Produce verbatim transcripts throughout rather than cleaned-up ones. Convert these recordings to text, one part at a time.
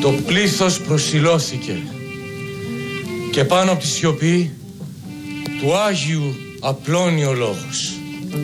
Το πλήθος προσιλώθηκε και πάνω από τη σιωπή του Άγιου απλώνει ο λόγος.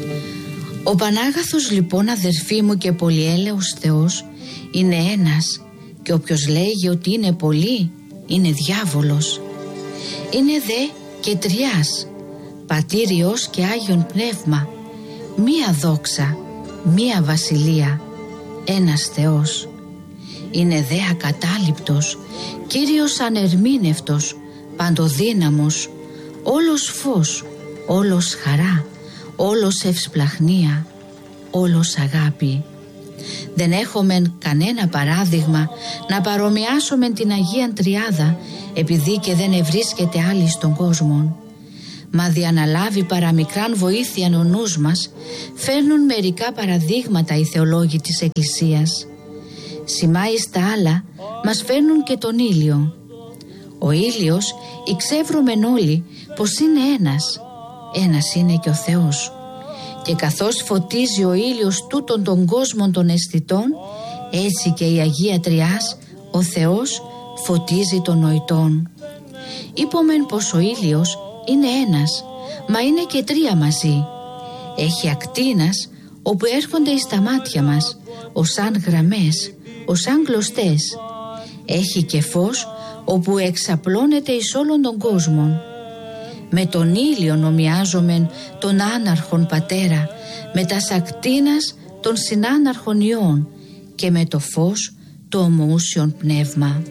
Ο Πανάγαθος λοιπόν, αδερφοί μου και πολυέλεος Θεός, είναι ένας, και όποιος λέγει ότι είναι πολύ είναι διάβολος. Είναι δε και τριάς, Πατήριος και Άγιον Πνεύμα, μία δόξα, μία βασιλεία, ένας Θεός. Είναι δε ακατάληπτος, Κύριος ανερμήνευτος, παντοδύναμος, όλος φως, όλος χαρά, όλος ευσπλαχνία, όλος αγάπη. Δεν έχομεν κανένα παράδειγμα να παρομοιάσομεν την Αγίαν Τριάδα, επειδή και δεν ευρίσκεται άλλη στον κόσμο. Μα διαναλάβει παραμικράν βοήθειαν ο νους μας, φέρνουν μερικά παραδείγματα οι θεολόγοι της Εκκλησίας. Σημάει στα άλλα μας φέρνουν και τον ήλιο. Ο ήλιος εξεύρομεν όλοι πως είναι ένας, ένας είναι και ο Θεός. Και καθώς φωτίζει ο ήλιος τούτον τον κόσμο των αισθητών, έτσι και η Αγία Τριάς, ο Θεός, φωτίζει των νοητών. Είπομεν πως ο ήλιος είναι ένας, μα είναι και τρία μαζί. Έχει ακτίνας όπου έρχονται εις τα μάτια μας, ως σαν γραμμές, ως σαν κλωστές. Έχει και φως όπου εξαπλώνεται εις όλων των κόσμων. Με τον ήλιο νομιάζομεν τον άναρχον πατέρα, με τα ακτίνας των συνάναρχων ιών και με το φως το ομοούσιον πνεύμα.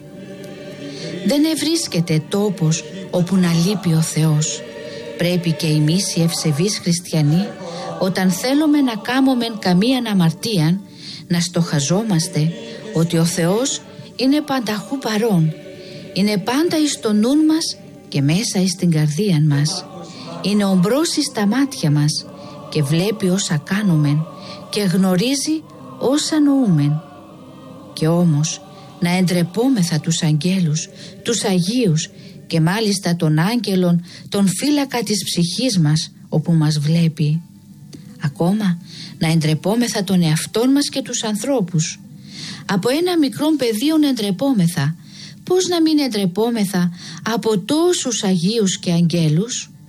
Δεν ευρίσκεται τόπος όπου να λείπει ο Θεός. Πρέπει και εμείς οι ευσεβείς χριστιανοί, όταν θέλουμε να κάμομεν καμίαν αμαρτίαν, να στοχαζόμαστε ότι ο Θεός είναι πανταχού παρών, είναι πάντα εις το νουν μας και μέσα εις την καρδία μας. Είναι ομπρός εις τα μάτια μας και βλέπει όσα κάνομεν και γνωρίζει όσα νοούμεν. Και όμως να εντρεπόμεθα τους αγγέλους, τους Αγίους και μάλιστα τον άγγελον, τον φύλακα της ψυχής μας, όπου μας βλέπει. Ακόμα να εντρεπόμεθα τον εαυτόν μας και τους ανθρώπους. Από ένα μικρόν πεδίο εντρεπόμεθα, πώς να μην εντρεπόμεθα από τόσους Αγίους και αγγέλους?